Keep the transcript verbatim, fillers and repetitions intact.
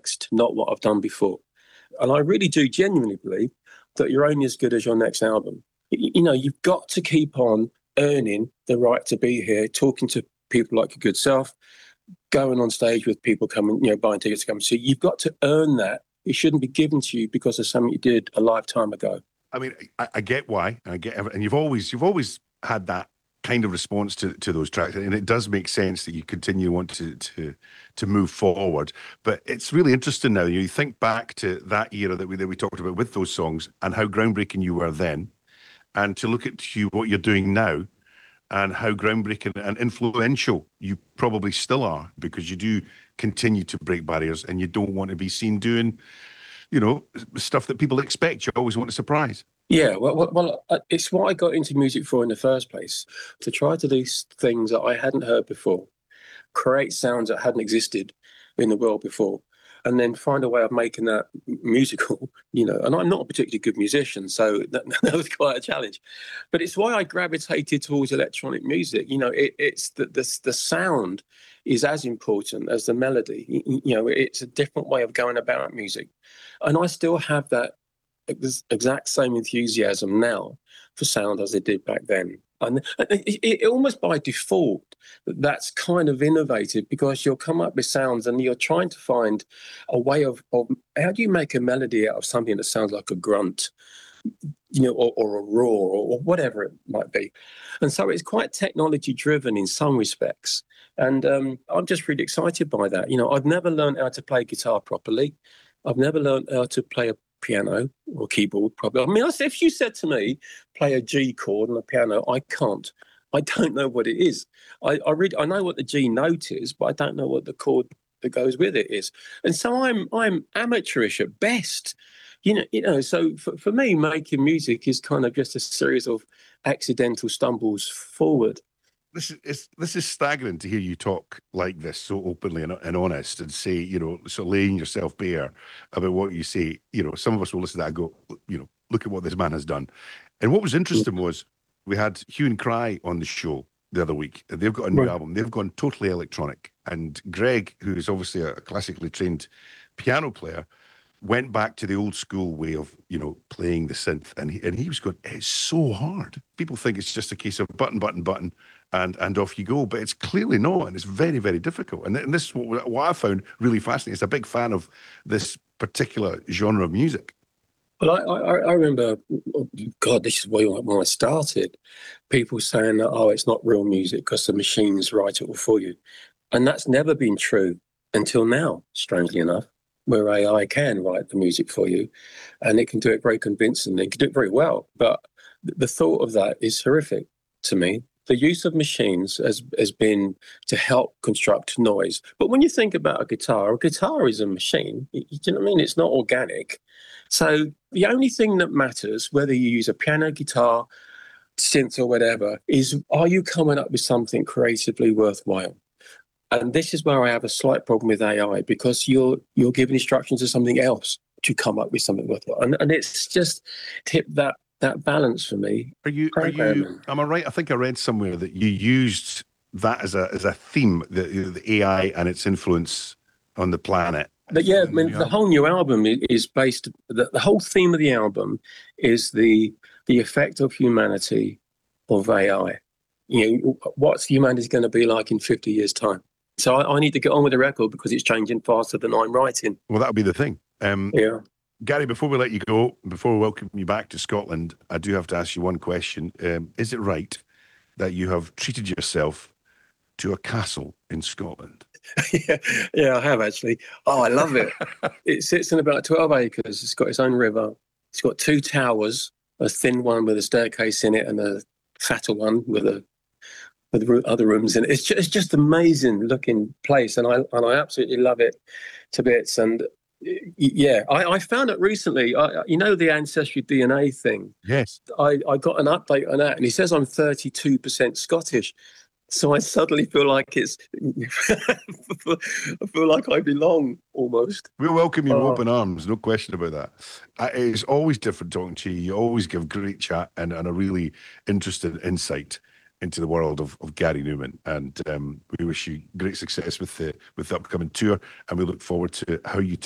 next, not what I've done before. And I really do genuinely believe that you're only as good as your next album. You, you know, you've got to keep on earning the right to be here, talking to people like your good self, going on stage with people coming, you know, buying tickets to come see. You've got to earn that. It shouldn't be given to you because of something you did a lifetime ago. I mean, I, I get why, I get, and you've always you've always had that kind of response to, to those tracks, and it does make sense that you continue to want to to to move forward. But it's really interesting now. You think back to that era that we that we talked about with those songs and how groundbreaking you were then, and to look at you what you're doing now, and how groundbreaking and influential you probably still are, because you do continue to break barriers and you don't want to be seen doing, you know, stuff that people expect. You always want a surprise. Yeah, well, well, well, uh, it's what I got into music for in the first place, to try to do things that I hadn't heard before, create sounds that hadn't existed in the world before, and then find a way of making that musical, you know. And I'm not a particularly good musician, so that, that was quite a challenge. But it's why I gravitated towards electronic music. You know, it, it's the, the the sound is as important as the melody. You, you know, it's a different way of going about music. And I still have that exact same enthusiasm now for sound as I did back then. And it, it, almost by default, that's kind of innovative, because you'll come up with sounds and you're trying to find a way of, of how do you make a melody out of something that sounds like a grunt, you know, or, or a roar, or whatever it might be. And so it's quite technology driven in some respects. And um, I'm just really excited by that. You know, I've never learned how to play guitar properly. I've never learned how to play a piano or keyboard properly. I mean, if you said to me, play a G chord on a piano, I can't. I don't know what it is. I, I really, I know what the G note is, but I don't know what the chord that goes with it is. And so I'm I'm amateurish at best. You know, you know. So for, for me, making music is kind of just a series of accidental stumbles forward. This is this is staggering to hear you talk like this, so openly and, and honest, and say, you know, so laying yourself bare about what you say. You know, some of us will listen to that and go, you know, look at what this man has done. And what was interesting was we had Hue and Cry on the show the other week. They've got a new right. album. They've gone totally electronic. And Greg, who is obviously a classically trained piano player, went back to the old school way of, you know, playing the synth. And he, and he was going, it's so hard. People think it's just a case of button, button, button, and and off you go. But it's clearly not. And it's very, very difficult. And, and this is what, what I found really fascinating. It's a big fan of this particular genre of music. Well, I, I, I remember, God, this is when I started, people saying that, oh, it's not real music because the machines write it all for you. And that's never been true until now, strangely enough, where A I can write the music for you, and it can do it very convincingly, it can do it very well. But the thought of that is horrific to me. The use of machines has, has been to help construct noise. But when you think about a guitar, a guitar is a machine. You know what I mean? It's not organic. So the only thing that matters, whether you use a piano, guitar, synth or whatever, is are you coming up with something creatively worthwhile? And this is where I have a slight problem with A I, because you're you're giving instructions to something else to come up with something worthwhile. And, and it's just tipped that that balance for me. Are you, are you, am I right? I think I read somewhere that you used that as a as a theme, the, the A I and its influence on the planet. But yeah, I mean, the whole new album is based, the, the whole theme of the album is the the effect of humanity of A I. You know, what's humanity going to be like in fifty years' time? So I, I need to get on with the record because it's changing faster than I'm writing. Well, that'll be the thing. Um, yeah. Gary, before we let you go, before we welcome you back to Scotland, I do have to ask you one question. Um, is it right that you have treated yourself to a castle in Scotland? yeah, yeah, I have actually. Oh, I love it. It sits in about twelve acres. It's got its own river. It's got two towers, a thin one with a staircase in it and a fatter one with a with other rooms in it. It's just, it's just amazing looking place, and I and I absolutely love it to bits. And yeah, I, I found it recently. I, you know the Ancestry D N A thing? Yes. I, I got an update on that, and he says I'm thirty-two percent Scottish. So I suddenly feel like it's, I feel like I belong almost. We'll welcome you with uh, open arms, no question about that. Uh, it's always different talking to you. You always give great chat and, and a really interesting insight into the world of, of Gary Numan. And um, we wish you great success with the with the upcoming tour, and we look forward to how you